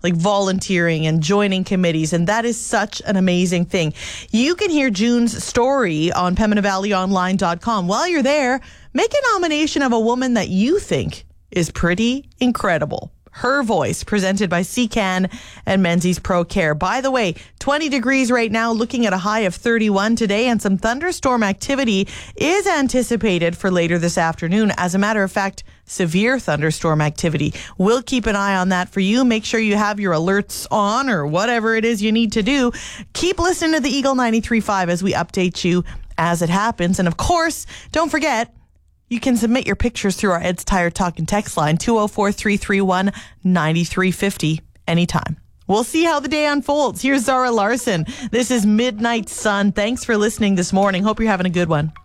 like volunteering and joining committees, and that is such an amazing thing. You can hear June's story on PembinaValleyOnline.com. While you're there, make a nomination of a woman that you think is pretty incredible. Her Voice, presented by CCAN and Menzies Pro Care. By the way, 20 degrees right now, looking at a high of 31 today, and some thunderstorm activity is anticipated for later this afternoon. As a matter of fact, severe thunderstorm activity. We'll keep an eye on that for you. Make sure you have your alerts on or whatever it is you need to do. Keep listening to the Eagle 93.5 as we update you as it happens. And of course, don't forget, you can submit your pictures through our Ed's Tire Talk and Text line, 204-331-9350, anytime. We'll see how the day unfolds. Here's Zara Larson. This is Midnight Sun. Thanks for listening this morning. Hope you're having a good one.